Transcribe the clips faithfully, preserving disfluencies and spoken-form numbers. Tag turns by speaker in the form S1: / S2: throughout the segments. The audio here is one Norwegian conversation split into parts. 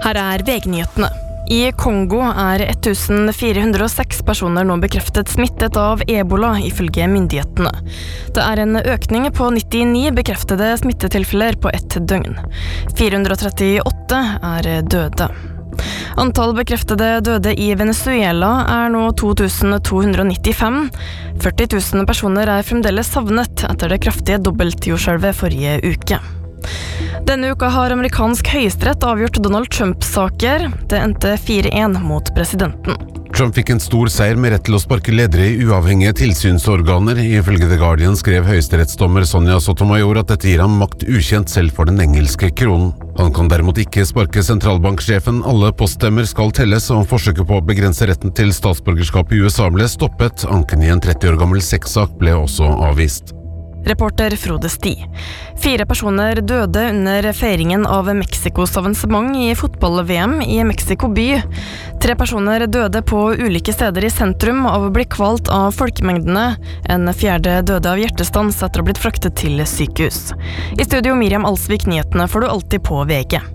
S1: Her er V G-nyhetene. I Kongo er ett tusen fire hundre og seks personer nå bekreftet smittet av ebola, ifølge myndighetene. Det er en økning på nittini bekreftede smittetilfeller på ett døgn. fire hundre og trettiåtte er døde. Antall bekreftede døde i Venezuela er nå to tusen to hundre og nittifem. førti tusen personer er fremdeles savnet etter det kraftige dobbeltjordskjelvet forrige uke. Denne uka har amerikansk høyesterett avgjort Donald Trump-saker. Det endte fire én mot presidenten.
S2: Trump fikk en stor seier med rett til å sparke ledere i uavhengige tilsynsorganer. Ifølge The Guardian skrev høyesterettsdommer Sonia Sotomayor at dette gir ham makt ukjent selv for den engelske kronen. Han kan derimot ikke sparke sentralbanksjefen. Alle poststemmer skal telles, og forsøket på å begrense retten til statsborgerskap i U S A ble stoppet. Anken i en tretti år gammel sexsak ble også avvist.
S1: Reporter Frode Sti. Fire personer døde under feiringen av Mexikos avansement i fotball-V M i Mexico by. Tre personer døde på ulike steder i sentrum av å bli kvalt av folkemengdene. En fjerde døde av hjertestans etter å ha blitt fraktet til sykehus. I studio Miriam Alsvik, nyhetene får du alltid på V G.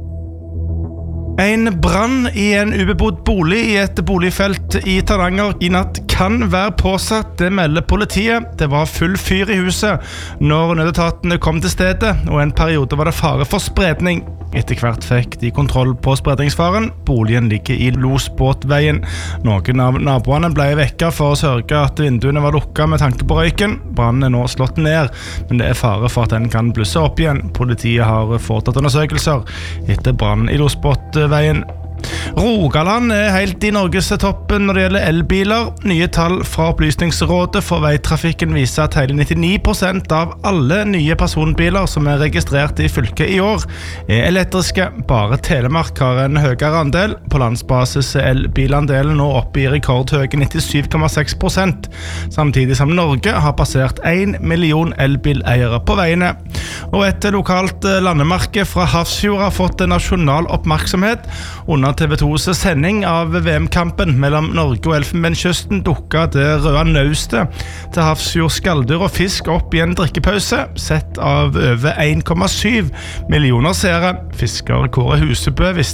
S3: En brann i en ubebodd bolig i et boligfelt i Tananger i natt kan være påsatt, det melder politiet. Det var full fyr i huset når nødetatene kom til stedet, og en periode var det fare for spredning. Etter hvert fikk de kontroll på spredningsfaren. Boligen ligger i Losbåtveien. Noen av naboene ble vekket for å sørge at vinduene var lukket med tanke på røyken. Brannen er nå slått ned, men det er fare for at den kan blusse opp igjen. Politiet har foretatt undersøkelser etter brannen i Losbåtveien. Rogaland er helt i Norges toppen når det gjelder elbiler. Nye tall fra Opplysningsrådet for veitrafikken viser at hele nittini prosent av alle nye personbiler som er registrert i fylket i år er elektriske. Bare Telemark har en høyere andel. På landsbasis er elbilandelen nå oppe i rekordhøye nittisju komma seks prosent, samtidig som Norge har passert en million elbileiere på veiene. Og et lokalt landemerke fra Hafrsfjord har fått en nasjonal oppmerksomhet. Under T V to's sending av V M-kampen mellom Norge og Elfenbenskysten dukket det røde naustet til Hafrsfjord skalldyr og fisk opp i en drikkepause, sett av over en komma syv millioner seere. Fisker Kåre Husebø visste